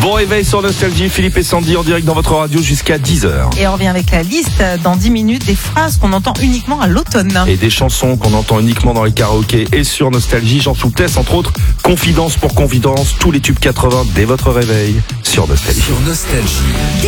Bon réveil sur Nostalgie, Philippe et Sandy en direct dans votre radio jusqu'à 10h. Et on revient avec la liste dans 10 minutes des phrases qu'on entend uniquement à l'automne. Et des chansons qu'on entend uniquement dans les karaokés et sur Nostalgie. Jean Soutès, entre autres, Confidence pour Confidence, tous les tubes 80 dès votre réveil sur Nostalgie. Sur Nostalgie.